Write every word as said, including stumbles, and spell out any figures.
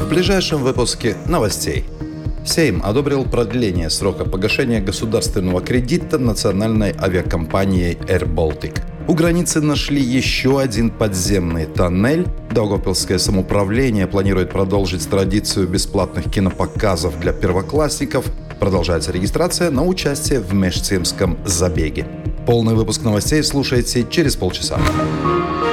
В ближайшем выпуске новостей. Сейм одобрил продление срока погашения государственного кредита национальной авиакомпанией Air Baltic. У границы нашли еще один подземный тоннель. Даугавпилское самоуправление планирует продолжить традицию бесплатных кинопоказов для первоклассников. Продолжается регистрация на участие в межсемском забеге. Полный выпуск новостей слушайте через полчаса.